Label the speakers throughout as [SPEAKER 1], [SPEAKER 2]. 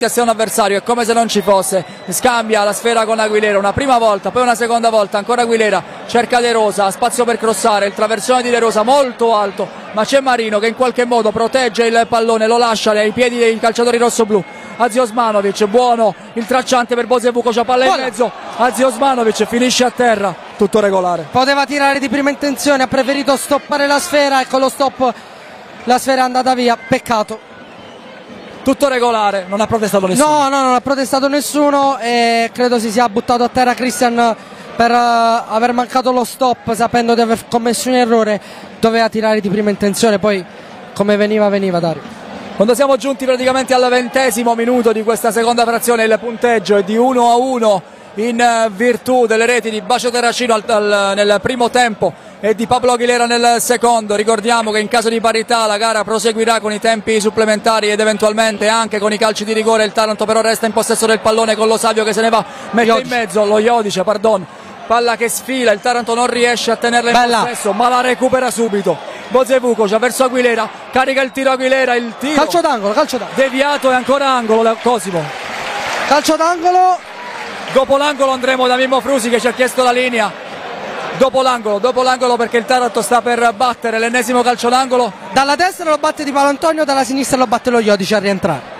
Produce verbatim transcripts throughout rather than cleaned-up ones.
[SPEAKER 1] sia un avversario, è come se non ci fosse, scambia la sfera con Aguilera una prima volta, poi una seconda volta, ancora Aguilera, cerca De Rosa, ha spazio per crossare, il traversone di De Rosa molto alto, ma c'è Marino che in qualche modo protegge il pallone, lo lascia ai piedi dei calciatori rossoblù. Azi Osmanovic, buono il tracciante per Bosevuco, c'ha palla in mezzo, Azi Osmanovic finisce a terra, tutto regolare.
[SPEAKER 2] Poteva tirare di prima intenzione, ha preferito stoppare la sfera e con lo stop la sfera è andata via, peccato.
[SPEAKER 1] Tutto regolare, non ha protestato nessuno.
[SPEAKER 2] No, no, non ha protestato nessuno e credo si sia buttato a terra Christian per uh, aver mancato lo stop, sapendo di aver commesso un errore. Doveva tirare di prima intenzione, poi come veniva veniva Dario.
[SPEAKER 1] Quando siamo giunti praticamente al ventesimo minuto di questa seconda frazione, il punteggio è di uno a uno in virtù delle reti di Bacio Terracino al, al, nel primo tempo e di Pablo Aguilera nel secondo. Ricordiamo che in caso di parità la gara proseguirà con i tempi supplementari ed eventualmente anche con i calci di rigore. Il Taranto però resta in possesso del pallone con lo Savio che se ne va, mette Iodice. in mezzo lo Iodice, pardon. Palla che sfila, il Taranto non riesce a tenerla in Bella. possesso, ma la recupera subito. Bosevuco verso Aguilera, carica il tiro Aguilera, il tiro
[SPEAKER 2] calcio d'angolo, calcio d'angolo.
[SPEAKER 1] Deviato e ancora angolo da Cosimo.
[SPEAKER 2] Calcio d'angolo.
[SPEAKER 1] Dopo l'angolo andremo da Mimmo Frusi che ci ha chiesto la linea. Dopo l'angolo, dopo l'angolo perché il Taranto sta per battere l'ennesimo calcio d'angolo.
[SPEAKER 2] Dalla destra lo batte Di Paolantonio, dalla sinistra lo batte lo Iodice a rientrare.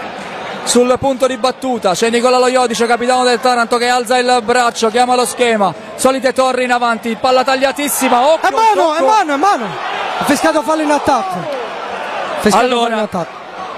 [SPEAKER 1] Sul punto di battuta c'è Nicola Lo Iodice, capitano del Taranto, che alza il braccio, chiama lo schema, solite torri in avanti, palla tagliatissima, occhio,
[SPEAKER 2] è mano,
[SPEAKER 1] tocco.
[SPEAKER 2] è mano, è mano, ha fiscato fallo in attacco. Fiscato
[SPEAKER 1] allora,
[SPEAKER 2] fallo in attacco.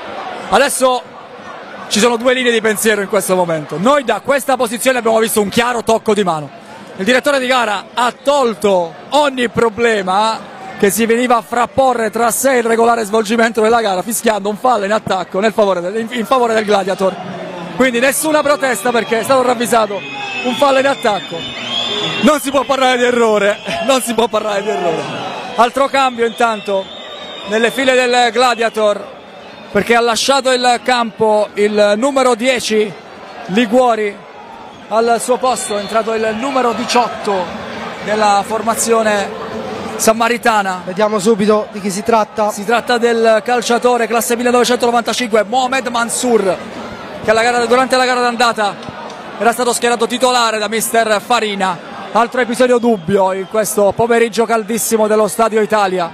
[SPEAKER 1] Adesso ci sono due linee di pensiero in questo momento. Noi da questa posizione abbiamo visto un chiaro tocco di mano. Il direttore di gara ha tolto ogni problema che si veniva a frapporre tra sé e il regolare svolgimento della gara, fischiando un fallo in attacco nel favore del, in favore del Gladiator. Quindi nessuna protesta perché è stato ravvisato un fallo in attacco. Non si può parlare di errore, non si può parlare di errore. Altro cambio intanto nelle file del Gladiator, perché ha lasciato il campo il numero dieci Liguori, al suo posto è entrato il numero diciotto della formazione sammaritana.
[SPEAKER 2] Vediamo subito di chi si tratta.
[SPEAKER 1] Si tratta del calciatore classe millenovecentonovantacinque Mohamed Mansour, che alla gara, durante la gara d'andata era stato schierato titolare da mister Farina. Altro episodio dubbio in questo pomeriggio caldissimo dello Stadio Italia.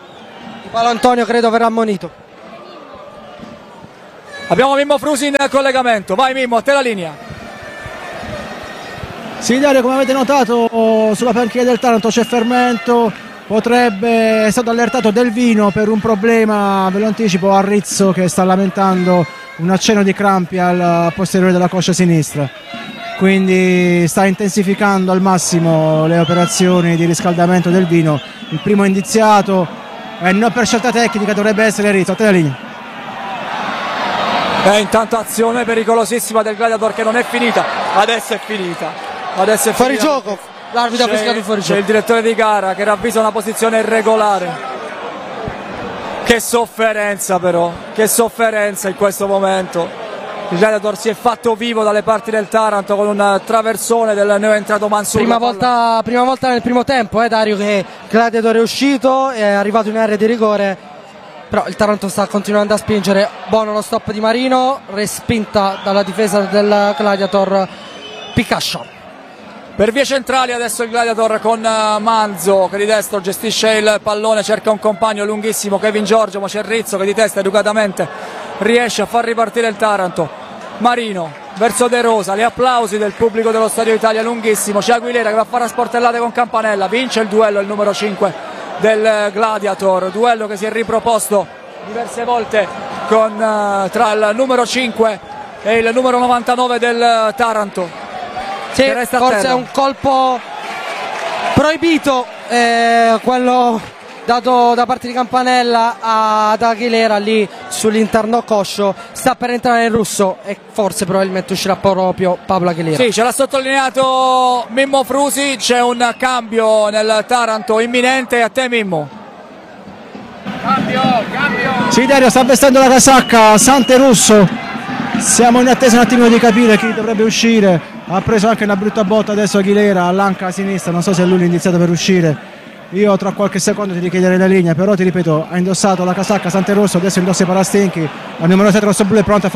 [SPEAKER 2] Di Paolantonio credo verrà ammonito.
[SPEAKER 1] Abbiamo Mimmo Frusi in collegamento. Vai Mimmo, a te la linea.
[SPEAKER 3] Sì Dario, come avete notato sulla panchina del Taranto c'è fermento, potrebbe, è stato allertato Del Vino per un problema, ve lo anticipo, a Rizzo, che sta lamentando un accenno di crampi al posteriore della coscia sinistra, quindi sta intensificando al massimo le operazioni di riscaldamento Del Vino. Il primo indiziato eh, non per scelta tecnica dovrebbe essere Rizzo. A te la linea.
[SPEAKER 1] E intanto azione pericolosissima del Gladiator che non è finita, adesso è finita. Adesso è
[SPEAKER 2] fuori
[SPEAKER 1] finita.
[SPEAKER 2] gioco, l'arbitro ha fischiato fuori gioco.
[SPEAKER 1] C'è il direttore di gara che ravvisa una posizione irregolare. Che sofferenza però, che sofferenza in questo momento. Il Gladiator si è fatto vivo dalle parti del Taranto con un traversone del neoentrato Mansour.
[SPEAKER 2] Prima volta, prima volta nel primo tempo, eh, Dario, che il Gladiator è uscito, è arrivato in area di rigore, però il Taranto sta continuando a spingere. Buono lo stop di Marino, respinta dalla difesa del Gladiator Picascio.
[SPEAKER 1] Per vie centrali adesso il Gladiator con Manzo che di destro gestisce il pallone, cerca un compagno lunghissimo, Kevin Giorgio, ma c'è Rizzo che di testa educatamente riesce a far ripartire il Taranto. Marino verso De Rosa, gli applausi del pubblico dello Stadio Italia, lunghissimo, c'è Aguilera che va a fare a sportellate con Campanella, vince il duello il numero cinque del Gladiator, duello che si è riproposto diverse volte con, uh, tra il numero cinque e il numero novantanove del Taranto.
[SPEAKER 2] Sì, forse è un colpo proibito, eh, quello dato da parte di Campanella ad Aguilera lì sull'interno coscio. Sta per entrare il russo e forse probabilmente uscirà proprio Pablo Aguilera.
[SPEAKER 1] Sì, ce l'ha sottolineato Mimmo Frusi, c'è un cambio nel Taranto imminente. A te Mimmo.
[SPEAKER 4] Cambio, cambio.
[SPEAKER 3] Sì Dario, sta vestendo la casacca Sante Russo, siamo in attesa un attimino di capire chi dovrebbe uscire. Ha preso anche una brutta botta adesso Aguilera all'anca a sinistra, non so se è lui l'indiziato per uscire. Io tra qualche secondo ti richiederei la linea, però ti ripeto, ha indossato la casacca Sante Rosso, adesso indossa i parastinchi, la numero sette rosso blu è pronta a fare